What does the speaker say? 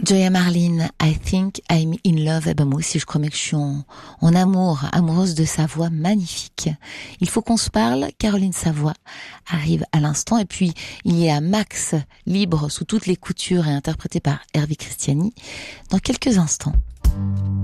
Joya Marlin, I think I'm in love. Eh ben moi aussi, je crois que je suis en amoureuse de sa voix magnifique. Il faut qu'on se parle. Caroline Savoie arrive à l'instant. Et puis, il y a Max, libre sous toutes les coutures et interprété par Hervé Christiani, dans quelques instants.